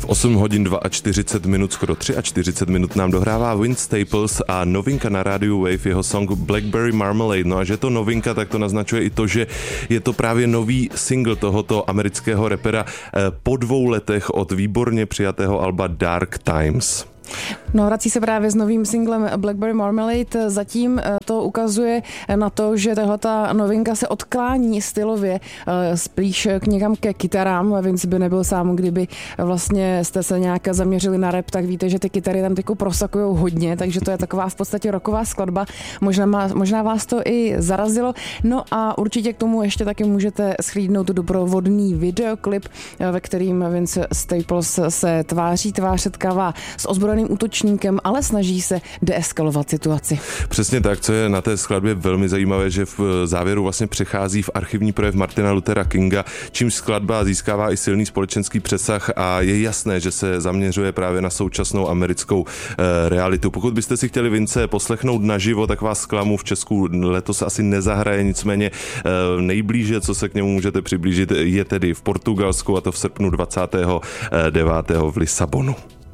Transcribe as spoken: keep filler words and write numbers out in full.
osm hodin čtyřicet dva minut, skoro čtyřicet tři minut nám dohrává Vince Staples a novinka na rádiu Wave, jeho song Blackberry Marmalade. No a že to novinka, tak to naznačuje i to, že je to právě nový single tohoto amerického rapera po dvou letech od výborně přijatého alba Dark Times. No, vrací se právě s novým singlem Blackberry Marmalade. Zatím to ukazuje na to, že tahleta novinka se odklání stylově spíš k někam ke kytarám. Vince by nebyl sám, kdyby vlastně jste se nějak zaměřili na rap, tak víte, že ty kytary tam tyku prosakujou hodně, takže to je taková v podstatě rocková skladba. Možná, má, možná vás to i zarazilo. No a určitě k tomu ještě taky můžete shlídnout doprovodný videoklip, ve kterým Vince Staples se tváří, tvář setkává s ozbrojeným útočníkem, ale snaží se deeskalovat situaci. Přesně tak, co je na té skladbě velmi zajímavé, že v závěru vlastně přechází v archivní projev Martina Luthera Kinga, čímž skladba získává i silný společenský přesah a je jasné, že se zaměřuje právě na současnou americkou e, realitu. Pokud byste si chtěli Vince poslechnout naživo, tak vás zklamu, v Česku letos asi nezahraje, nicméně e, nejblíže, co se k němu můžete přiblížit, je tedy v Portugalsku, a to v srpnu dvacátého devátého v Lisabonu.